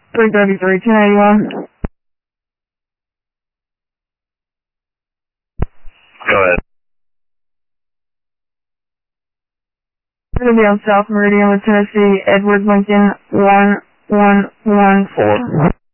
333, 1081. Go ahead. It's going to be on South Meridian with Tennessee, Edward Lincoln 1114.